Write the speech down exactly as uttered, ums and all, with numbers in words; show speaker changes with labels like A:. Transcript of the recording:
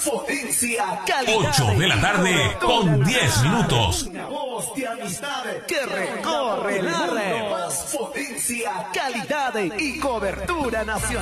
A: Potencia, calidad.
B: ocho de la tarde con diez minutos.
A: Una voz de amistad que recorre el mundo. Más potencia, calidad y cobertura nacional.